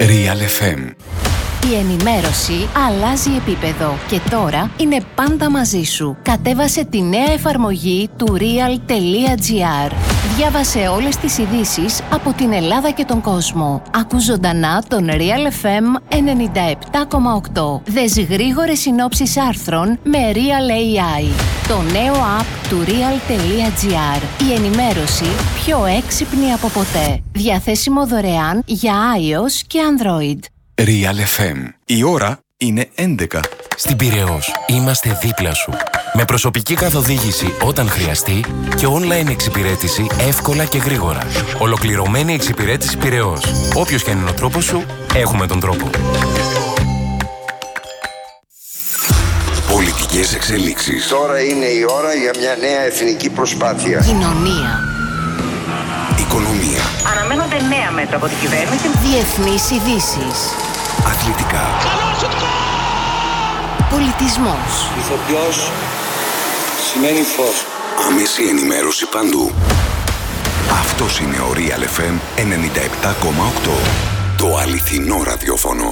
Real FM. Η ενημέρωση αλλάζει επίπεδο και τώρα είναι πάντα μαζί σου. Κατέβασε τη νέα εφαρμογή του real.gr. Διάβασε όλες τις ειδήσεις από την Ελλάδα και τον κόσμο. Άκου ζωντανά τον Real FM 97,8. Δες γρήγορες συνόψεις άρθρων με Real AI. Το νέο app του real.gr. Η ενημέρωση πιο έξυπνη από ποτέ. Διαθέσιμο δωρεάν για iOS και Android. Real FM. Η ώρα είναι 11. Στην Πειραιώς είμαστε δίπλα σου. Με προσωπική καθοδήγηση όταν χρειαστεί και online εξυπηρέτηση εύκολα και γρήγορα. Ολοκληρωμένη εξυπηρέτηση Πειραιώς. Όποιος και αν είναι ο τρόπος σου, έχουμε τον τρόπο. Πολιτικές εξελίξεις. Τώρα είναι η ώρα για μια νέα εθνική προσπάθεια. Κοινωνία. Οικονομία. Αναμένονται νέα μέτρα από την κυβέρνηση. Διεθνείς ειδήσεις. Αθλητικά. Πολιτισμός. Ηθοποιός σημαίνει φως. Άμεση ενημέρωση παντού. Αυτός είναι ο Real FM 97,8. Το αληθινό ραδιόφωνο.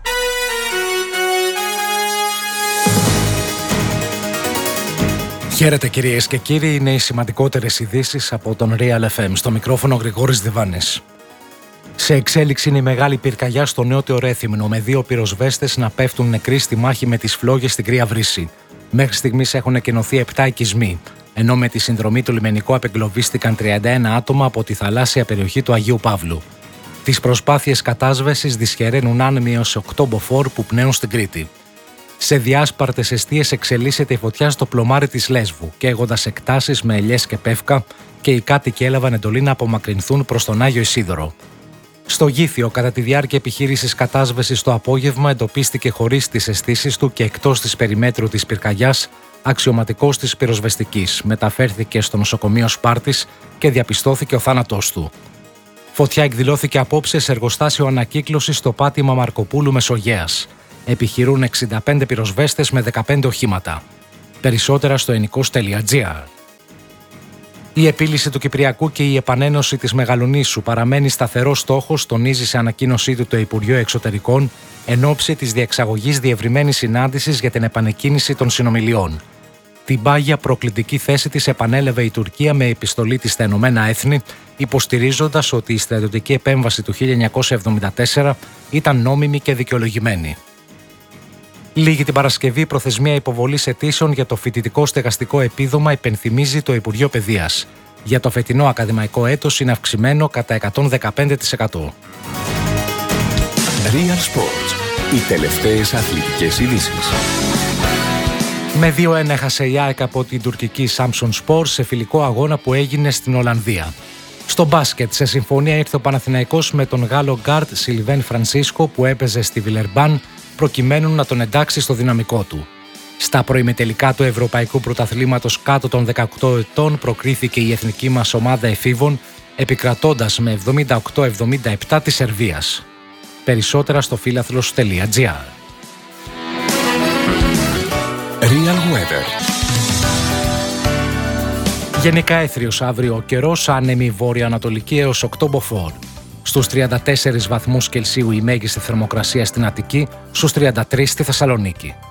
Χαίρετε κυρίες και κύριοι, είναι οι σημαντικότερες ειδήσεις από τον Real FM. Στο μικρόφωνο Γρηγόρης Διβάνης. Σε εξέλιξη είναι η μεγάλη πυρκαγιά στο Νότιο Ρέθυμνο, με 2 πυροσβέστες να πέφτουν νεκροί στη μάχη με τις φλόγες στην Κρύα Βρύση. Μέχρι στιγμής έχουν εκενωθεί 7 οικισμοί, ενώ με τη συνδρομή του λιμενικού απεγκλωβίστηκαν 31 άτομα από τη θαλάσσια περιοχή του Αγίου Παύλου. Τις προσπάθειες κατάσβεσης δυσχεραίνουν άνεμοι έως 8 μποφόρ που πνέουν στην Κρήτη. Σε διάσπαρτες εστίες εξελίσσεται η φωτιά στο πλωμάρι της Λέσβου, καίγοντας εκτάσεις με ελιές και πεύκα, και οι κάτοικοι έλαβαν εντολή να απομακρυνθούν προς τον Άγιο Ισίδωρο. Στο Γήθιο, κατά τη διάρκεια επιχείρησης κατάσβεσης το απόγευμα, εντοπίστηκε χωρίς τις αισθήσεις του και εκτός της περιμέτρου της πυρκαγιάς αξιωματικός της πυροσβεστικής. Μεταφέρθηκε στο νοσοκομείο Σπάρτης και διαπιστώθηκε ο θάνατός του. Φωτιά εκδηλώθηκε απόψε σε εργοστάσιο ανακύκλωσης στο πάτημα Μαρκοπούλου Μεσογέας. Επιχειρούν 65 πυροσβέστες με 15 οχήματα. Περισσότερα στο ενικός.gr. Η επίλυση του Κυπριακού και η επανένωση της Μεγαλονήσου παραμένει σταθερός στόχος, τονίζει σε ανακοίνωσή του το Υπουργείο Εξωτερικών εν ώψη της διεξαγωγής διευρυμένης συνάντησης για την επανεκκίνηση των συνομιλιών. Την πάγια προκλητική θέση της επανέλαβε η Τουρκία με επιστολή της στα Ηνωμένα Έθνη, υποστηρίζοντας ότι η στρατιωτική επέμβαση του 1974 ήταν νόμιμη και δικαιολογημένη. Λίγη την Παρασκευή, η προθεσμία υποβολής αιτήσεων για το φοιτητικό στεγαστικό επίδομα, υπενθυμίζει το Υπουργείο Παιδείας. Για το φετινό ακαδημαϊκό έτος είναι αυξημένο κατά 115%. Real Sports. Οι τελευταίες αθλητικές ειδήσεις. Με 2-1 έχασε η ΑΕΚ από την τουρκική Samsun Spor σε φιλικό αγώνα που έγινε στην Ολλανδία. Στο μπάσκετ, σε συμφωνία ήρθε ο Παναθηναϊκός με τον Γάλλο γκάρτ Σιλβέν Φρανσίσκο που έπαιζε στη Βιλερμπάν, προκειμένου να τον εντάξει στο δυναμικό του. Στα προημιτελικά του Ευρωπαϊκού Πρωταθλήματος κάτω των 18 ετών προκρίθηκε η εθνική μας ομάδα εφήβων, επικρατώντας με 78-77 της Σερβίας. Περισσότερα στο φίλαθλος.gr. Real Weather. Γενικά έθριος αύριο ο καιρός, άνεμη βόρεια-ανατολική έως 8 μποφόρ. Στους 34 βαθμούς Κελσίου η μέγιστη θερμοκρασία στην Αττική, στους 33 στη Θεσσαλονίκη.